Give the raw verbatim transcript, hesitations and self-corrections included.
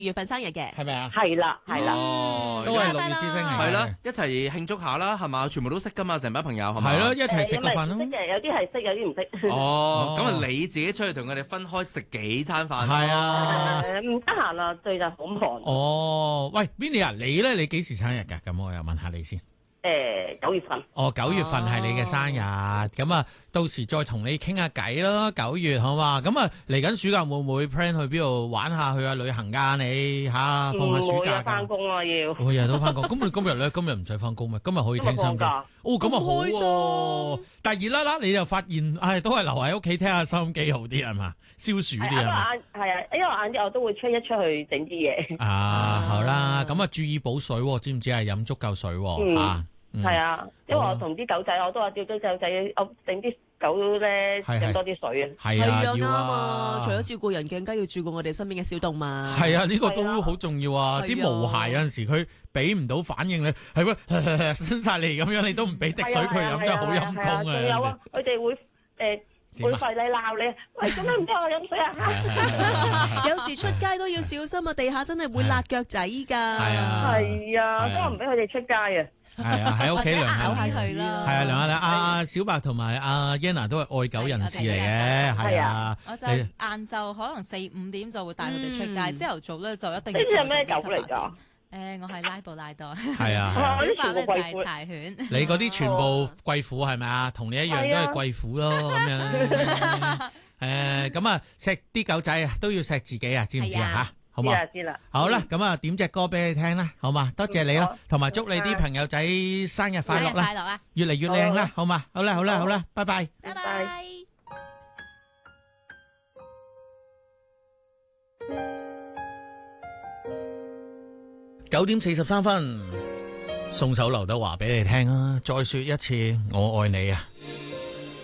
月份生日嘅， 係咪啊？ 係啦，係啦， 哦，都係六月之星嚟嘅。 係啦，一齊慶祝下啦，係嘛？全部都識噶嘛，成班朋友係嘛？ 係咯，一齊食個飯咯。 誒有啲識嘅，有啲係識，有啲唔識。 哦，咁啊，你自己出去同佢哋分開食幾餐飯？ 係啊。 誒唔得閒啦，最近好忙。 哦，喂，Vinny 啊，你咧你幾時生日㗎？咁我又問下你先。 誒九月份。 哦，九月份係你嘅生日，咁啊，到時再同你傾下偈咯。九月好嘛？咁啊，嚟緊暑假會唔會 plan 去邊度玩下去下旅行㗎？你嚇放下暑假㗎？ 翻工啊要。 我日日都翻工，咁你今日咧？今日唔使翻工咩？今日可以聽心機。哦，咁啊好喎！但係熱啦啦，你就發現，唉，都係留喺屋企聽下收音機好啲係嘛？消暑啲係嘛？ 係啊，因為晏啲我都會出一出去整啲嘢。 啊，好啦，咁啊注意補水，知唔知啊？飲足夠水啊！ 係啊，因為我同啲狗仔，我都話叫啲狗仔，我整啲狗咧飲多啲水啊。 係啊， 啱啊！除咗照顧人，更加要照顧我哋身邊嘅小動物。 係啊，呢個都好重要啊！啲毛孩有陣時佢俾唔到反應咧，係喎伸晒嚟咁樣，你都唔俾滴水佢飲，真係好陰功啊！ 仲有啊，佢哋會誒。會吠你鬧你，喂，做咩唔俾我飲水啊？ 有時出街都要小心啊，地下真係會辣腳仔㗎。 係啊， 係啊，都唔俾佢哋出街啊。 係啊，喺屋企涼下佢啦。 係啊，涼下啦。阿小白同埋阿 Yana 都係愛狗人士嚟嘅，係啊。 我就晏晝可能四五點就會帶佢哋出街，朝頭早咧就一定。 呢隻係咩狗嚟㗎？ 誒，我係拉布拉多， 係啊， 小白咧就係柴犬。 你嗰啲全部貴婦係咪啊？同你一樣都係貴婦咯，咁樣。誒，咁啊，錫啲狗仔啊，都要錫自己啊，知唔知啊？吓，好嘛？ 知啦。 好啦，咁啊，點隻歌俾你聽啦，好嘛？多謝你啦，同埋祝你啲朋友仔生日快樂啦， 快樂啊！ 越嚟越靚啦，好嘛？好啦，好啦，好啦，拜拜， 拜拜。 九點四十三分，送首劉德華俾你聽啊！再說一次，我愛你啊！